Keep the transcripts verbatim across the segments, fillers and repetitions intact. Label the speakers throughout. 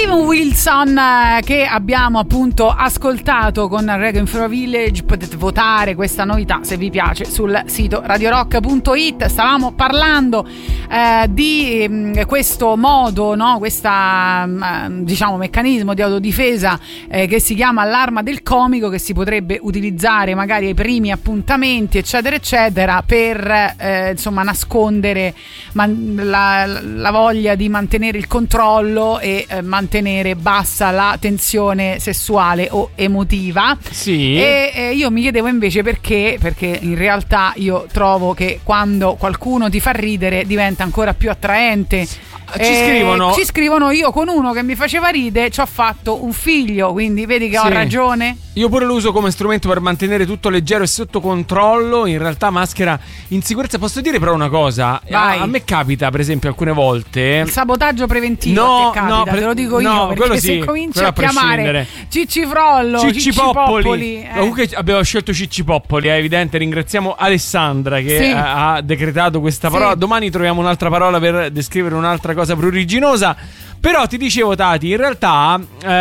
Speaker 1: Steven Wilson, eh, che abbiamo appunto ascoltato con Requiem for a Village. Potete votare questa novità se vi piace sul sito radio rock punto it. Stavamo parlando eh, di mh, questo modo, no? Questa mh, diciamo meccanismo di autodifesa eh, che si chiama l'arma del comico, che si potrebbe utilizzare magari ai primi appuntamenti eccetera eccetera per eh, insomma nascondere man- la, la voglia di mantenere il controllo e eh, mantenere bassa la tensione sessuale o emotiva.
Speaker 2: Sì.
Speaker 1: E eh, io mi chiedevo invece perché, perché in realtà io trovo che quando qualcuno ti fa ridere diventa ancora più attraente.
Speaker 2: Ci scrivono
Speaker 1: Ci scrivono: io con uno che mi faceva ridere ci ho fatto un figlio, quindi vedi che
Speaker 2: sì.
Speaker 1: ho ragione.
Speaker 2: Io pure lo uso come strumento per mantenere tutto leggero e sotto controllo. In realtà maschera insicurezza. Posso dire però una cosa? A, a me capita per esempio alcune volte
Speaker 1: il sabotaggio preventivo.
Speaker 2: No,
Speaker 1: che capita,
Speaker 2: no,
Speaker 1: te lo dico
Speaker 2: no,
Speaker 1: io, perché
Speaker 2: sì,
Speaker 1: se cominci a,
Speaker 2: a
Speaker 1: chiamare Cicci Frollo,
Speaker 2: Cicci,
Speaker 1: Cicci
Speaker 2: Poppoli,
Speaker 1: Poppoli eh.
Speaker 2: Comunque abbiamo scelto Cicci Poppoli, è evidente. Ringraziamo Alessandra che
Speaker 1: sì.
Speaker 2: ha, ha decretato questa parola. Sì. Domani troviamo un'altra parola per descrivere un'altra cosa pruriginosa. Però ti dicevo, Tati, in realtà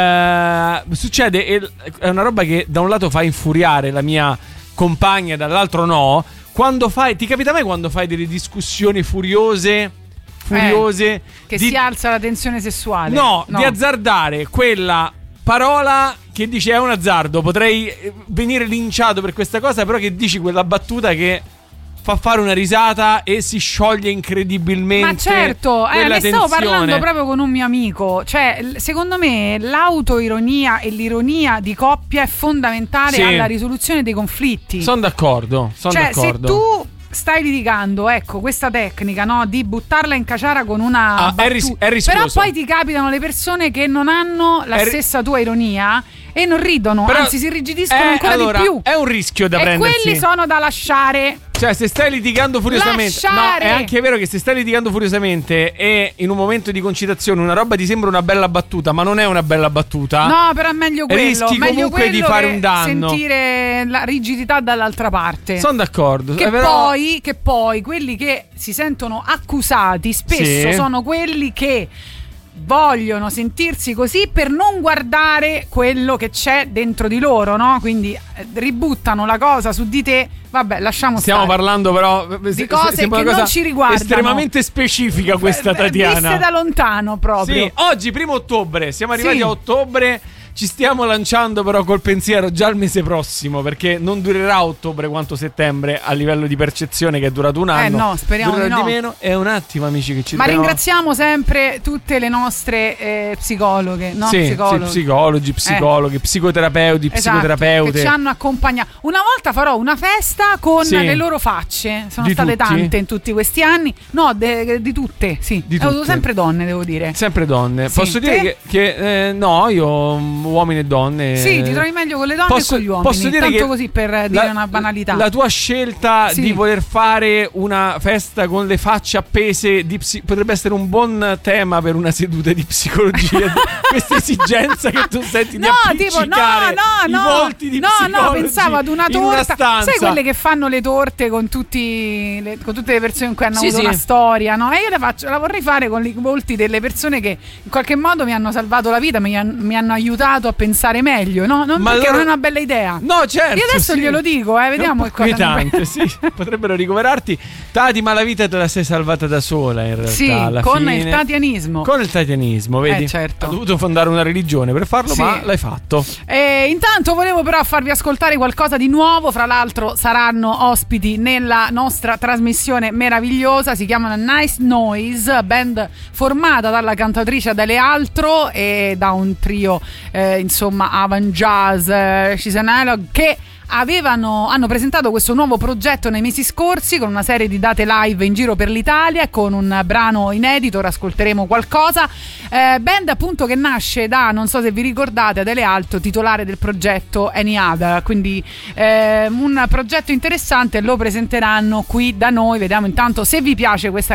Speaker 2: eh, succede, è una roba che da un lato fa infuriare la mia compagna, dall'altro no. Quando fai, ti capita mai quando fai delle discussioni furiose furiose
Speaker 1: eh, che
Speaker 2: di,
Speaker 1: si alza la tensione sessuale?
Speaker 2: No,
Speaker 1: no,
Speaker 2: di azzardare quella parola che dici è un azzardo, potrei venire linciato per questa cosa, però che dici quella battuta che fa fare una risata e si scioglie incredibilmente.
Speaker 1: Ma certo, eh, ne stavo parlando proprio con un mio amico. Cioè, secondo me l'autoironia e l'ironia di coppia è fondamentale sì. alla risoluzione dei conflitti.
Speaker 2: Sono d'accordo, sono
Speaker 1: cioè,
Speaker 2: d'accordo.
Speaker 1: Se tu stai litigando, ecco, questa tecnica, no, di buttarla in caciara con una
Speaker 2: ah, è, ris- è rischioso.
Speaker 1: Però poi ti capitano le persone che non hanno la
Speaker 2: è
Speaker 1: stessa tua ironia e non ridono,
Speaker 2: però
Speaker 1: anzi si irrigidiscono
Speaker 2: è,
Speaker 1: ancora
Speaker 2: allora,
Speaker 1: di più.
Speaker 2: È un rischio da
Speaker 1: e
Speaker 2: prendersi.
Speaker 1: E quelli sono da lasciare.
Speaker 2: Cioè, se stai litigando furiosamente,
Speaker 1: lasciare.
Speaker 2: No, è anche vero che se stai litigando furiosamente e in un momento di concitazione una roba ti sembra una bella battuta, ma non è una bella battuta.
Speaker 1: No, però è meglio quello.
Speaker 2: Rischi
Speaker 1: meglio
Speaker 2: comunque di fare un danno.
Speaker 1: Sentire la rigidità dall'altra parte.
Speaker 2: Sono d'accordo.
Speaker 1: Che,
Speaker 2: però...
Speaker 1: poi, che poi quelli che si sentono accusati spesso
Speaker 2: sì.
Speaker 1: sono quelli che vogliono sentirsi così per non guardare quello che c'è dentro di loro, no? Quindi eh, ributtano la cosa su di te. Vabbè, lasciamo
Speaker 2: Stiamo
Speaker 1: stare.
Speaker 2: parlando però
Speaker 1: di cose che non ci riguardano.
Speaker 2: Estremamente specifica questa Tatiana.
Speaker 1: Viste da lontano proprio.
Speaker 2: Sì, oggi primo ottobre, siamo arrivati
Speaker 1: sì.
Speaker 2: a ottobre. Ci stiamo lanciando però col pensiero già al mese prossimo, perché non durerà ottobre quanto settembre a livello di percezione, che è durato un anno.
Speaker 1: Eh no, speriamo
Speaker 2: durerà
Speaker 1: di no.
Speaker 2: di meno. È un attimo, amici, che ci
Speaker 1: Ma
Speaker 2: dobbiamo...
Speaker 1: ringraziamo sempre tutte le nostre eh, psicologhe, no?
Speaker 2: Sì,
Speaker 1: psicologi.
Speaker 2: sì, psicologi, psicologhi, eh. psicoterapeuti,
Speaker 1: esatto,
Speaker 2: psicoterapeute
Speaker 1: che ci hanno accompagnato. Una volta farò una festa con
Speaker 2: sì.
Speaker 1: le loro facce. Sono
Speaker 2: di
Speaker 1: state
Speaker 2: tutti?
Speaker 1: tante in tutti questi anni. No, de- di tutte, sì.
Speaker 2: Di
Speaker 1: Ho avuto
Speaker 2: tutte.
Speaker 1: sempre donne, devo dire.
Speaker 2: Sempre donne.
Speaker 1: Sì.
Speaker 2: Posso dire
Speaker 1: Te?
Speaker 2: che, che eh, no, io uomini e donne.
Speaker 1: Sì, ti trovi meglio con le donne
Speaker 2: posso,
Speaker 1: e con gli uomini.
Speaker 2: Posso dire
Speaker 1: Tanto
Speaker 2: che
Speaker 1: così per
Speaker 2: la,
Speaker 1: dire una banalità.
Speaker 2: La tua scelta
Speaker 1: sì.
Speaker 2: di voler fare una festa con le facce appese di psi- potrebbe essere un buon tema per una seduta di psicologia. Questa esigenza che tu senti
Speaker 1: no,
Speaker 2: di
Speaker 1: tipo, no,
Speaker 2: appiccicare
Speaker 1: no,
Speaker 2: i
Speaker 1: no,
Speaker 2: volti di
Speaker 1: no,
Speaker 2: psicologi
Speaker 1: no, pensavo ad una
Speaker 2: in una
Speaker 1: torta.
Speaker 2: stanza.
Speaker 1: Sai quelle che fanno le torte con tutti le, con tutte le persone con cui hanno
Speaker 2: sì,
Speaker 1: avuto
Speaker 2: sì.
Speaker 1: una storia, no? E io la faccio, la vorrei fare con i volti delle persone che in qualche modo mi hanno salvato la vita, mi, han, mi hanno aiutato a pensare meglio, no? Non
Speaker 2: Ma
Speaker 1: perché
Speaker 2: allora...
Speaker 1: non è una bella idea.
Speaker 2: No, certo.
Speaker 1: Io adesso
Speaker 2: sì.
Speaker 1: glielo dico, eh, vediamo
Speaker 2: che
Speaker 1: cosa.
Speaker 2: Inquietante, sì. Potrebbero ricoverarti. Tati, ma la vita te la sei salvata da sola, in realtà.
Speaker 1: Sì,
Speaker 2: alla
Speaker 1: con
Speaker 2: fine.
Speaker 1: il tatianismo.
Speaker 2: Con il tatianismo, vedi?
Speaker 1: Eh, certo.
Speaker 2: Ho dovuto fondare una religione per farlo,
Speaker 1: sì.
Speaker 2: ma l'hai fatto.
Speaker 1: E intanto volevo però farvi ascoltare qualcosa di nuovo. Fra l'altro saranno ospiti nella nostra trasmissione meravigliosa. Si chiamano Nice Noise, band formata dalla cantatrice Adele Altro e da un trio eh, insomma avant jazz eh, Cisanello, che avevano, hanno presentato questo nuovo progetto nei mesi scorsi con una serie di date live in giro per l'Italia e con un brano inedito. Ora ascolteremo qualcosa. eh, band appunto che nasce da, non so se vi ricordate, Adele Alto, titolare del progetto Any Other, quindi eh, un progetto interessante. Lo presenteranno qui da noi. Vediamo intanto se vi piace questa